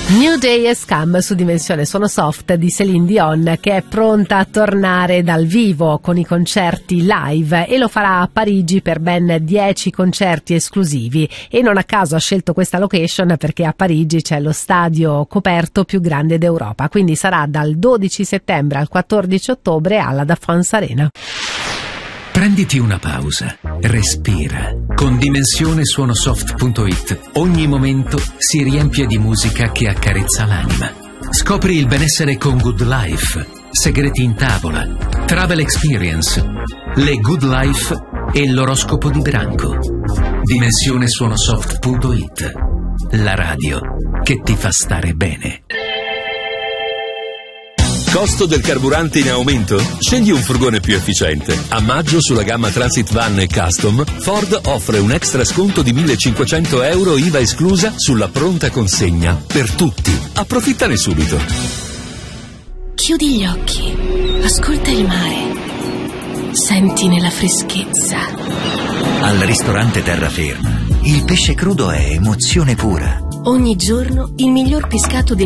New Day Has Come su Dimensione Suono Soft di Céline Dion, che è pronta a tornare dal vivo con i concerti live, e lo farà a Parigi per ben 10 concerti esclusivi, e non a caso ha scelto questa location perché a Parigi c'è lo stadio coperto più grande d'Europa, quindi sarà dal 12 settembre al 14 ottobre alla Da France Arena. Prenditi una pausa, respira. Con dimensionesuonosoft.it ogni momento si riempie di musica che accarezza l'anima. Scopri il benessere con Good Life, segreti in tavola, travel experience, le Good Life e l'oroscopo di branco. Dimensionesuonosoft.it, la radio che ti fa stare bene. Costo del carburante in aumento? Scegli un furgone più efficiente. A maggio sulla gamma Transit Van e Custom, Ford offre un extra sconto di €1.500 IVA esclusa sulla pronta consegna per tutti. Approfittane subito. Chiudi gli occhi, ascolta il mare, sentine la freschezza. Al ristorante Terraferma, il pesce crudo è emozione pura. Ogni giorno il miglior pescato del